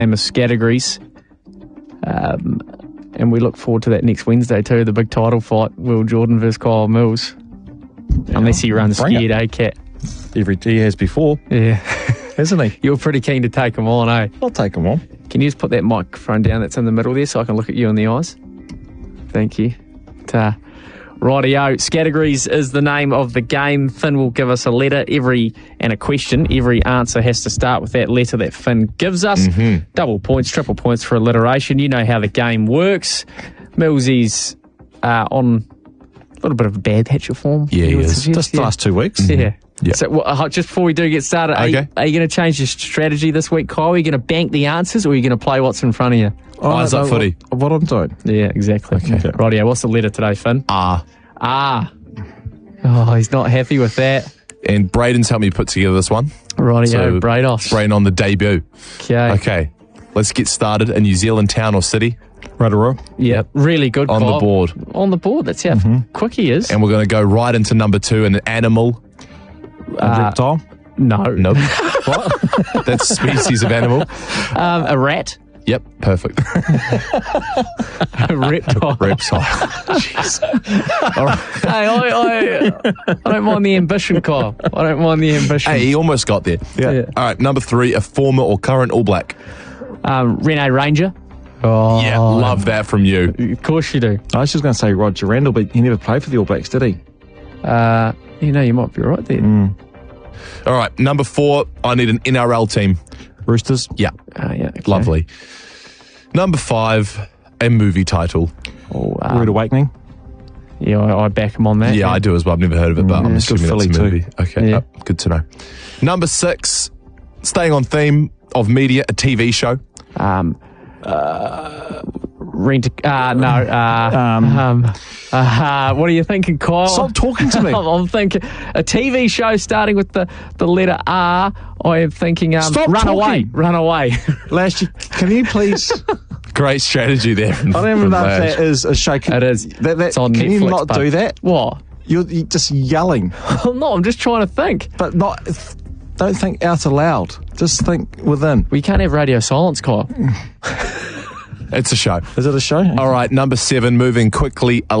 famous categories. And we look forward to that next Wednesday too, the big title fight, Will Jordan versus Kyle Mills. Yeah, unless he runs scared, Cat? He has before. Yeah. Hasn't he? You're pretty keen to take him on, eh? I'll take him on. Can you just put that microphone down that's in the middle there so I can look at you in the eyes? Thank you. Rightio. Categories is the name of the game. Finn will give us a letter and a question. Every answer has to start with that letter that Finn gives us. Mm-hmm. Double points, triple points for alliteration. You know how the game works. Millsy's on a little bit of a bad patch of form. Yeah, he is. Just the last 2 weeks. Mm-hmm. Yeah. Yep. So just before we do get started, are you going to change your strategy this week, Kyle? Are you going to bank the answers or are you going to play what's in front of you? Eyes up footy. What I'm doing. Yeah, exactly. Okay. Rightio. What's the letter today, Finn? R. Oh, he's not happy with that. And Braden's helped me put together this one. Rightio, so, Brados. Braden on the debut. Okay. Let's get started. A New Zealand town or city. Rotorua. Yeah, really good. On Kyle. the board. On the board. That's how quick he is. And we're going to go right into number 2, an animal. A reptile? No. Nope. What? That's species of animal. A rat. Yep, perfect. A reptile. Jeez. All right. Hey, I don't mind the ambition, Kyle. I don't mind the ambition. Hey, he almost got there. Yeah. All right, number 3, a former or current All Black. Rene Ranger. Oh, yeah, love that from you. Of course you do. I was just going to say Roger Randall, but he never played for the All Blacks, did he? You might be right there. All right, number 4, I need an NRL team. Roosters? Yeah. Yeah. Okay. Lovely. Number 5, a movie title. Rude Awakening? Yeah, I back him on that. Yeah, I do as well. I've never heard of it, but I'm assuming it's a movie. Too. Okay, Yeah. Good to know. Number 6, staying on theme of media, a TV show. What are you thinking, Kyle? Stop talking to me. I'm thinking a TV show starting with the letter R. I am thinking Stop Runaway. talking. Runaway. Lash, can you please... Great strategy there. I don't even know if that is a show. It is. It's on can Netflix, you not but do that? What? You're just yelling. I'm not. I'm just trying to think. But not... Don't think out aloud. Just think within. We can't have radio silence, Kyle. It's a show. Is it a show? All right, number 7, moving quickly